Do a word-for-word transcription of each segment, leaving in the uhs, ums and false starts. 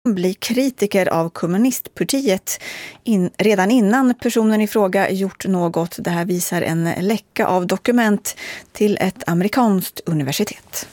bli kritiker av kommunistpartiet in, redan innan personen i fråga gjort något. Det här visar en läcka av dokument till ett amerikanskt universitet.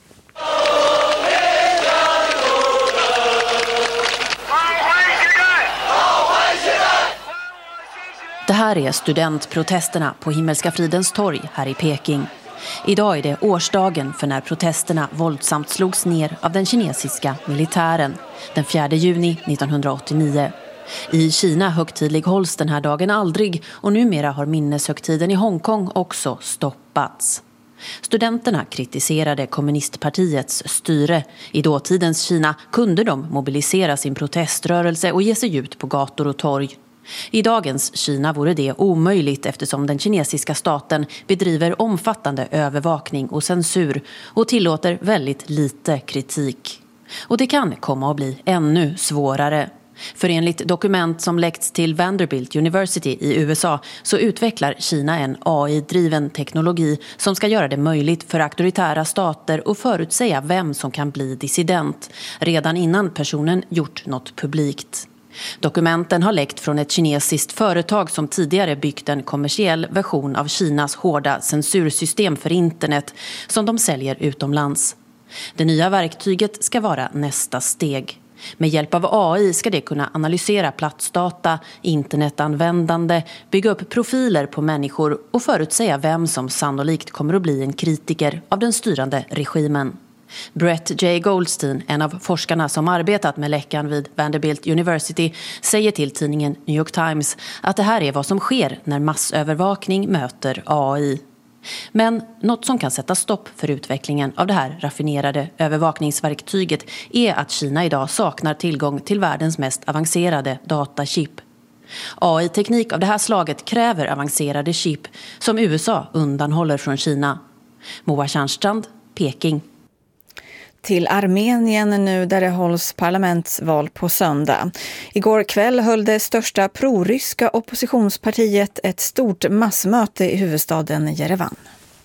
Det här är studentprotesterna på Himmelska fridens torg här i Peking. Idag är det årsdagen för när protesterna våldsamt slogs ner av den kinesiska militären den fjärde juni nittonhundraåttionio. I Kina högtidlig hålls den här dagen aldrig och numera har minneshögtiden i Hongkong också stoppats. Studenterna kritiserade kommunistpartiets styre. I dåtidens Kina kunde de mobilisera sin proteströrelse och ge sig ut på gator och torg. I dagens Kina vore det omöjligt eftersom den kinesiska staten bedriver omfattande övervakning och censur och tillåter väldigt lite kritik. Och det kan komma att bli ännu svårare. För enligt dokument som läckts till Vanderbilt University i U S A så utvecklar Kina en A I-driven teknologi som ska göra det möjligt för auktoritära stater att förutsäga vem som kan bli dissident redan innan personen gjort något publikt. Dokumenten har läckt från ett kinesiskt företag som tidigare byggt en kommersiell version av Kinas hårda censursystem för internet som de säljer utomlands. Det nya verktyget ska vara nästa steg. Med hjälp av A I ska det kunna analysera platsdata, internetanvändande, bygga upp profiler på människor och förutsäga vem som sannolikt kommer att bli en kritiker av den styrande regimen. Brett J. Goldstein, en av forskarna som arbetat med läckan vid Vanderbilt University, säger till tidningen New York Times att det här är vad som sker när massövervakning möter A I. Men något som kan sätta stopp för utvecklingen av det här raffinerade övervakningsverktyget är att Kina idag saknar tillgång till världens mest avancerade datachip. A I-teknik av det här slaget kräver avancerade chip som U S A undanhåller från Kina. Moa Tjärnstrand, Peking. Till Armenien nu där det hålls parlamentsval på söndag. Igår kväll höll det största proryska oppositionspartiet ett stort massmöte i huvudstaden Jerevan.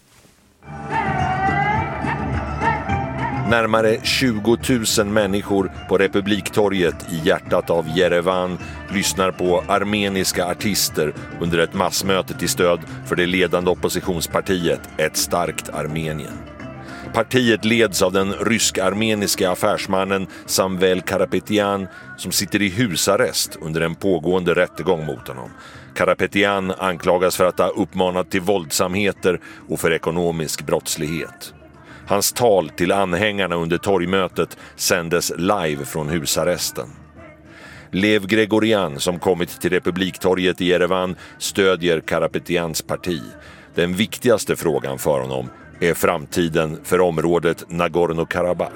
Närmare tjugo tusen människor på Republiktorget i hjärtat av Jerevan lyssnar på armeniska artister under ett massmöte till stöd för det ledande oppositionspartiet Ett starkt Armenien. Partiet leds av den rysk-armeniska affärsmannen Samvel Karapetyan som sitter i husarrest under en pågående rättegång mot honom. Karapetyan anklagas för att ha uppmanat till våldsamheter och för ekonomisk brottslighet. Hans tal till anhängarna under torgmötet sändes live från husarresten. Lev Gregorian, som kommit till Republiktorget i Jerevan, stödjer Karapetyans parti. Den viktigaste frågan för honom är framtiden för området Nagorno-Karabach.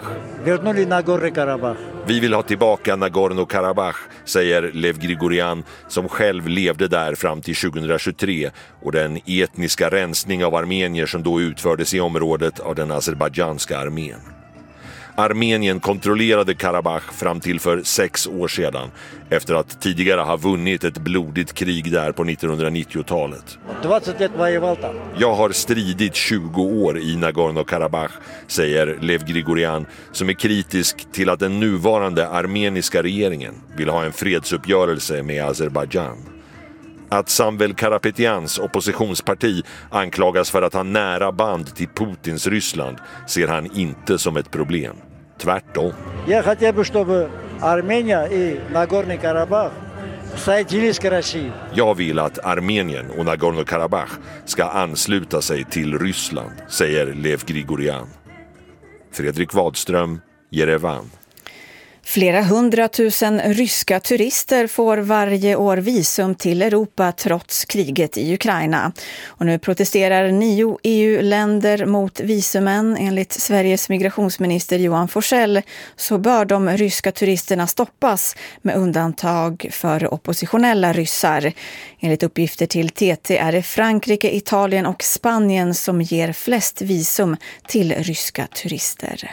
Vi vill ha tillbaka Nagorno-Karabach, säger Lev Grigorian, som själv levde där fram till tjugohundratjugotre och den etniska rensning av armenier som då utfördes i området av den azerbajdzjanska armén. Armenien kontrollerade Karabach fram till för sex år sedan efter att tidigare ha vunnit ett blodigt krig där på nittonhundranittiotalet. Jag har stridit tjugo år i Nagorno-Karabach, säger Lev Grigorian, som är kritisk till att den nuvarande armeniska regeringen vill ha en fredsuppgörelse med Azerbajdzjan. Att Samvel Karapetyans oppositionsparti anklagas för att ha nära band till Putins Ryssland ser han inte som ett problem. Tvärtom. Jag хотел бы, чтобы Армения и Нагорный-Карабах соединились к России. Jag vill att Armenien och Nagorno-Karabach ska ansluta sig till Ryssland, säger Lev Grigorian. Fredrik Wadström, Jerevan. Flera hundratusen ryska turister får varje år visum till Europa trots kriget i Ukraina. Och nu protesterar nio E U-länder mot visumen. Enligt Sveriges migrationsminister Johan Forssell så bör de ryska turisterna stoppas med undantag för oppositionella ryssar. Enligt uppgifter till T T är det Frankrike, Italien och Spanien som ger flest visum till ryska turister.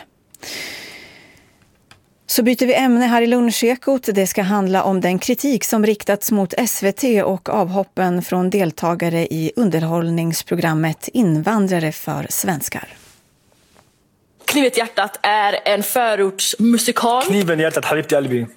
Så byter vi ämne här i Lunchekot. Det ska handla om den kritik som riktats mot S V T och avhoppen från deltagare i underhållningsprogrammet Invandrare för svenskar. Knivet i hjärtat är en förortsmusikal. Kniven i hjärtat, Habibti Albi.